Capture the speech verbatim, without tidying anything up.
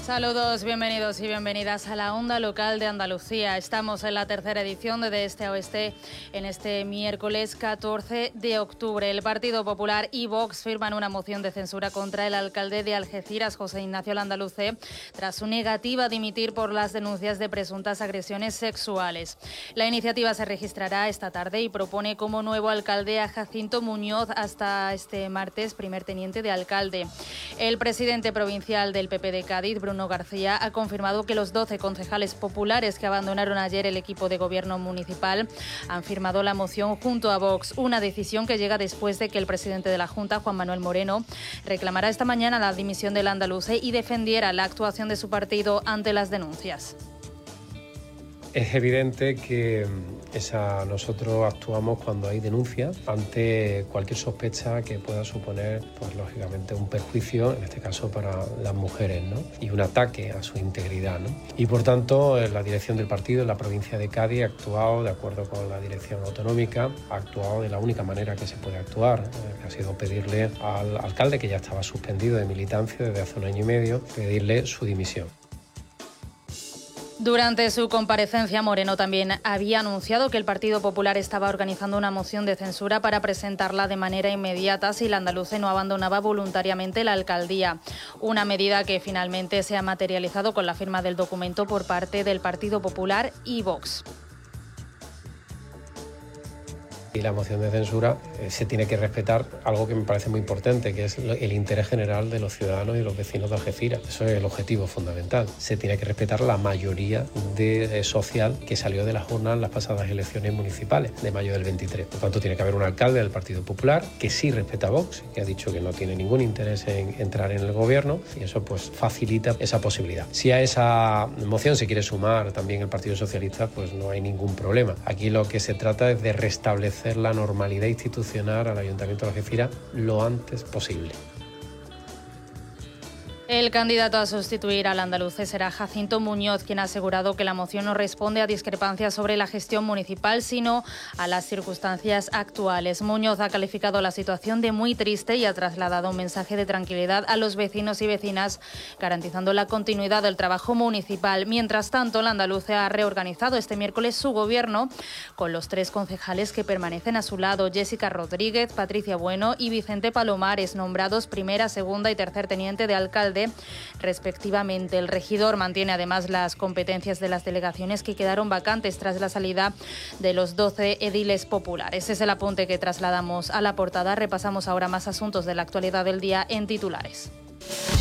Saludos, bienvenidos y bienvenidas a la Onda Local de Andalucía. Estamos en la tercera edición de De Este a Oeste en este miércoles catorce de octubre. El Partido Popular y Vox firman una moción de censura contra el alcalde de Algeciras, José Ignacio Landaluce, tras su negativa a dimitir por las denuncias de presuntas agresiones sexuales. La iniciativa se registrará esta tarde y propone como nuevo alcalde a Jacinto Muñoz, hasta este martes primer teniente de alcalde. El presidente provincial del P P de Cádiz, Bruno García, ha confirmado que los doce concejales populares que abandonaron ayer el equipo de gobierno municipal han firmado la moción junto a Vox, una decisión que llega después de que el presidente de la Junta, Juan Manuel Moreno, reclamará esta mañana la dimisión del andaluce y defendiera la actuación de su partido ante las denuncias. Es evidente que esa, nosotros actuamos cuando hay denuncias ante cualquier sospecha que pueda suponer, pues lógicamente, un perjuicio, en este caso para las mujeres, ¿no? Y un ataque a su integridad, ¿no? Y por tanto, la dirección del partido en la provincia de Cádiz ha actuado de acuerdo con la dirección autonómica, ha actuado de la única manera que se puede actuar, eh, que ha sido pedirle al alcalde, que ya estaba suspendido de militancia desde hace un año y medio, pedirle su dimisión. Durante su comparecencia, Moreno también había anunciado que el Partido Popular estaba organizando una moción de censura para presentarla de manera inmediata si el andaluce no abandonaba voluntariamente la alcaldía. Una medida que finalmente se ha materializado con la firma del documento por parte del Partido Popular y Vox. Y la moción de censura eh, se tiene que respetar algo que me parece muy importante, que es el interés general de los ciudadanos y los vecinos de Algeciras. Eso es el objetivo fundamental. Se tiene que respetar la mayoría de, eh, social que salió de las urnas en las pasadas elecciones municipales de mayo del veintitrés. Por tanto, tiene que haber un alcalde del Partido Popular que sí respeta a Vox, que ha dicho que no tiene ningún interés en entrar en el gobierno, y eso pues facilita esa posibilidad. Si a esa moción se quiere sumar también el Partido Socialista, pues no hay ningún problema. Aquí lo que se trata es de restablecer la normalidad institucional al Ayuntamiento de Algeciras lo antes posible. El candidato a sustituir al andaluce será Jacinto Muñoz, quien ha asegurado que la moción no responde a discrepancias sobre la gestión municipal, sino a las circunstancias actuales. Muñoz ha calificado la situación de muy triste y ha trasladado un mensaje de tranquilidad a los vecinos y vecinas, garantizando la continuidad del trabajo municipal. Mientras tanto, el andaluce ha reorganizado este miércoles su gobierno con los tres concejales que permanecen a su lado: Jessica Rodríguez, Patricia Bueno y Vicente Palomares, nombrados primera, segunda y tercer teniente de alcalde respectivamente. El regidor mantiene además las competencias de las delegaciones que quedaron vacantes tras la salida de los doce ediles populares. Ese es el apunte que trasladamos a la portada. Repasamos ahora más asuntos de la actualidad del día en titulares.